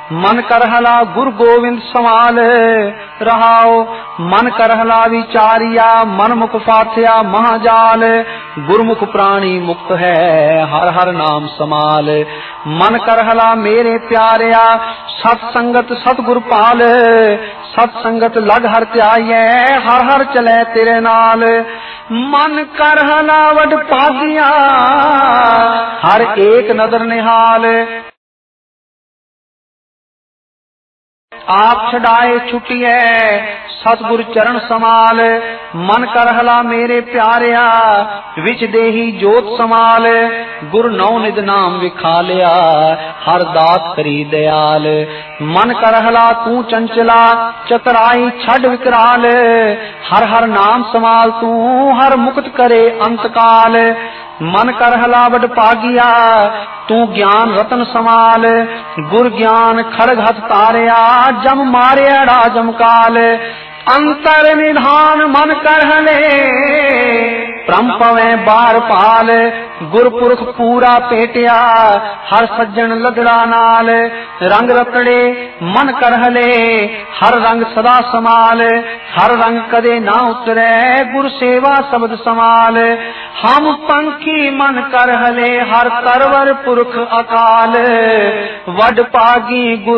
मन करहला गुरु गोविंद समाल रहाओ। मन करहला विचारिया मन मुख पाथया महाजाल। गुरमुख प्राणी मुक्त है हर हर नाम समाल। मन करहला मेरे प्यारिया सत्संगत सतगुर पाल। सत्संगत लग हर त्याये हर हर चले तेरे नाल। मन करहला वड पागिया हर एक नदर निहाल। आप छड़ाए छुटिए सतगुर चरण समाल। मन करहला मेरे प्यारिया विच देही जोत समाल। गुर नौ निध नाम विखालिया हर दात करी दयाल। मन करहला तू चंचला चतुराई छड़ विकराल। हर हर नाम समाल तू हर मुक्त करे अंतकाल। मन करहला बड़ पागिया तू ज्ञान रतन समाल। गुर ज्ञान खड़ग हथ तारिया जम मारिया जमकाल। अंतर निधान मन करहले प्रम पवे बार पाल। गुरपुरख पूरा पेटिया हर सज्जन लदड़ा नाल। रंग रतड़े मन करहले हर रंग सदा समाल। हर रंग कदे ना उतरे गुर सेवा शब्द समाल। हम पंखी मन करहले हर तरवर पुरख अकाल। वड पागी गुर